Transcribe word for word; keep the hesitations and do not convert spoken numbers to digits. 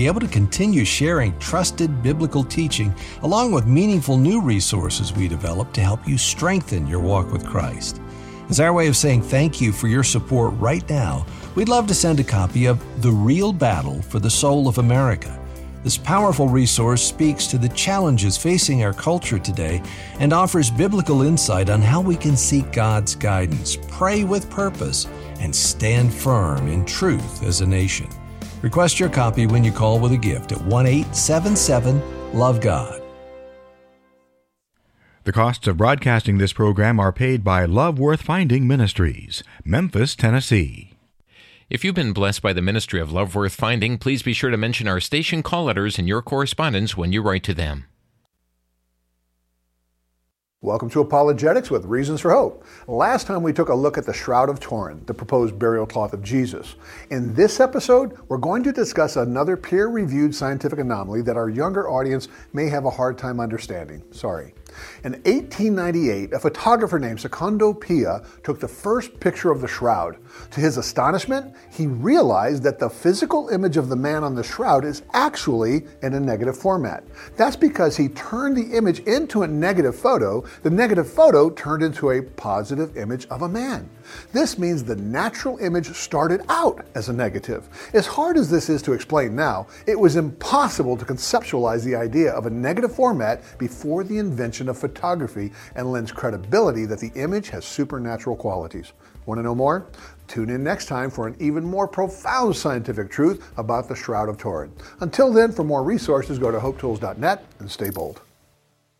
Be able to continue sharing trusted biblical teaching along with meaningful new resources we develop to help you strengthen your walk with Christ. As our way of saying thank you for your support right now, we'd love to send a copy of The Real Battle for the Soul of America. This powerful resource speaks to the challenges facing our culture today and offers biblical insight on how we can seek God's guidance, pray with purpose, and stand firm in truth as a nation. Request your copy when you call with a gift at one eight seven seven love God. The costs of broadcasting this program are paid by Love Worth Finding Ministries, Memphis, Tennessee. If you've been blessed by the ministry of Love Worth Finding, please be sure to mention our station call letters in your correspondence when you write to them. Welcome to Apologetics with Reasons for Hope. Last time we took a look at the Shroud of Turin, the proposed burial cloth of Jesus. In this episode, we're going to discuss another peer-reviewed scientific anomaly that our younger audience may have a hard time understanding. Sorry. In eighteen ninety-eight, a photographer named Secondo Pia took the first picture of the shroud. To his astonishment, he realized that the physical image of the man on the shroud is actually in a negative format. That's because he turned the image into a negative photo. The negative photo turned into a positive image of a man. This means the natural image started out as a negative. As hard as this is to explain now, it was impossible to conceptualize the idea of a negative format before the invention of photography and lends credibility that the image has supernatural qualities. Want to know more? Tune in next time for an even more profound scientific truth about the Shroud of Turin. Until then, for more resources, go to hope tools dot net and stay bold.